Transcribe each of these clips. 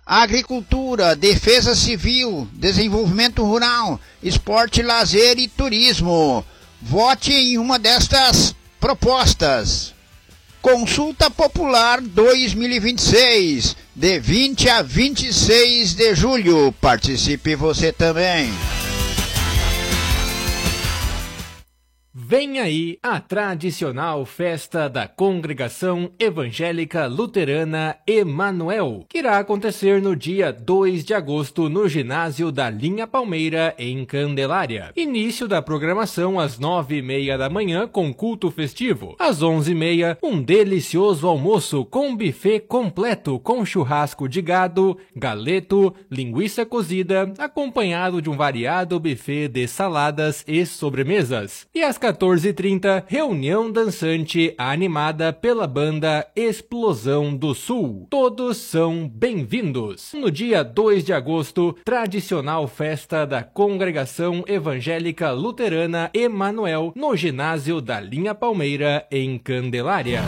agricultura, defesa civil, desenvolvimento rural, esporte, lazer e turismo. Vote em uma destas propostas. Consulta Popular 2026, de 20 a 26 de julho. Participe você também. Vem aí a tradicional festa da Congregação Evangélica Luterana Emanuel, que irá acontecer no dia 2 de agosto no ginásio da Linha Palmeira, em Candelária. Início da programação às 9h30 da manhã com culto festivo. Às 11h30, um delicioso almoço com buffet completo com churrasco de gado, galeto, linguiça cozida, acompanhado de um variado buffet de saladas e sobremesas. E às 14h30, reunião dançante animada pela banda Explosão do Sul. Todos são bem-vindos. No dia 2 de agosto, tradicional festa da Congregação Evangélica Luterana Emanuel, no ginásio da Linha Palmeira, em Candelária.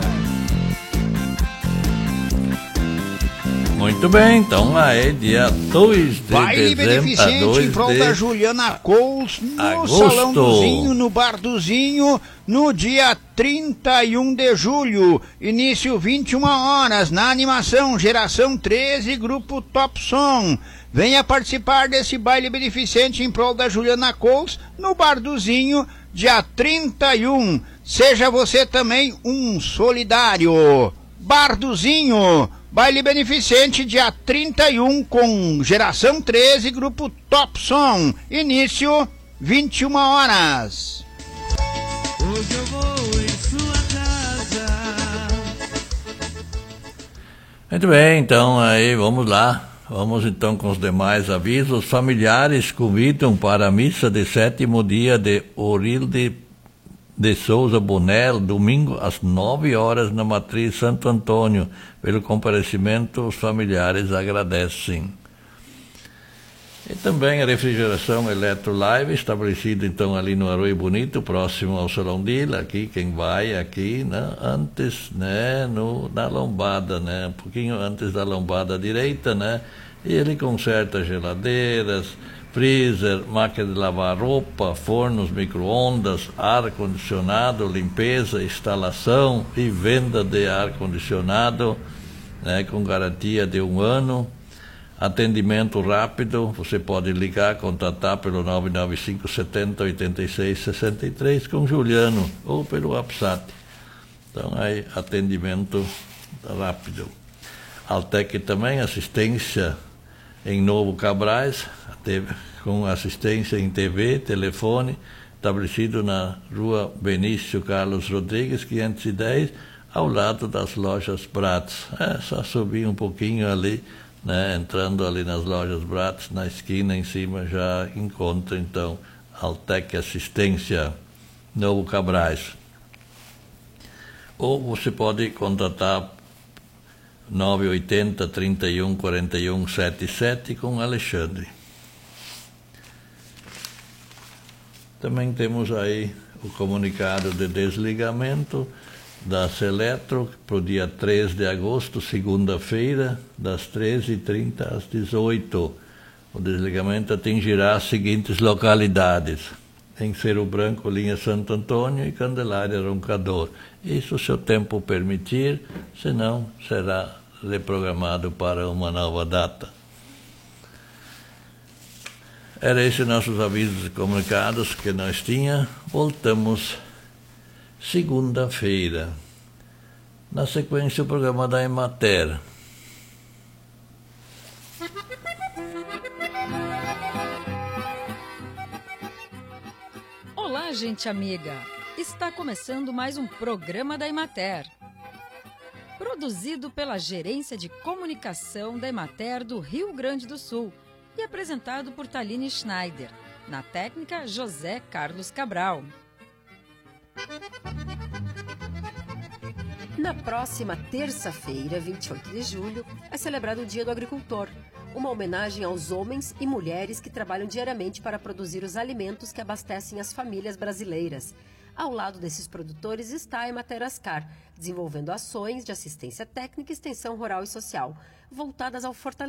Muito bem, então aí dia 2 de Baile dezembro, beneficente em prol da Juliana Coles, no Salão Dozinho, no Bar Dozinho, no dia 31 de julho, início 21 horas, na animação Geração 13, Grupo Top Som. Venha participar desse baile beneficente em prol da Juliana Coles, no Bar Dozinho, dia 31. Seja você também um solidário. Bar Dozinho, baile beneficente dia 31 com Geração 13, Grupo Top Som. Início 21 horas. Hoje eu vou em sua casa. Muito bem, então aí vamos lá. Vamos então com os demais avisos. Familiares convidam para a missa de 7º dia de Orilde de Souza Bonel, domingo às 9 horas na Matriz Santo Antônio. Pelo comparecimento, os familiares agradecem. E também a refrigeração Eletrolive, estabelecida então ali no Arroio Bonito, próximo ao Salão Dila, aqui, quem vai aqui, né, antes, né, na lombada, né, um pouquinho antes da lombada direita, né, e ele conserta geladeiras, freezer, máquina de lavar roupa, fornos, micro-ondas, ar-condicionado, limpeza, instalação e venda de ar-condicionado, né, com garantia de 1 ano. Atendimento rápido, você pode ligar, contatar pelo 995 70 86 63 com Juliano ou pelo WhatsApp. Então, aí, atendimento rápido. Altec também, assistência em Novo Cabrais, com assistência em TV, telefone, estabelecido na rua Benício Carlos Rodrigues, 510, ao lado das lojas Bratz. É só subir um pouquinho ali, né, entrando ali nas lojas Bratz, na esquina em cima já encontra então Altec Assistência Novo Cabrais. Ou você pode contatar 980 31 41 77 com Alexandre. Também temos aí o comunicado de desligamento da Seletro para o dia 3 de agosto, segunda-feira, das 13h30 às 18h. O desligamento atingirá as seguintes localidades: em Cerro Branco, linha Santo Antônio, e Candelária Roncador. Isso se o tempo permitir, senão será reprogramado para uma nova data. Era esses nossos avisos e comunicados que nós tínhamos. Voltamos segunda-feira. Na sequência, o programa da Emater. Olá, gente amiga! Está começando mais um programa da Emater. Produzido pela Gerência de Comunicação da Emater do Rio Grande do Sul e apresentado por Taline Schneider. Na técnica, José Carlos Cabral. Na próxima terça-feira, 28 de julho, é celebrado o Dia do Agricultor, uma homenagem aos homens e mulheres que trabalham diariamente para produzir os alimentos que abastecem as famílias brasileiras. Ao lado desses produtores está a Emater Ascar, desenvolvendo ações de assistência técnica, extensão rural e social, voltadas ao fortalecimento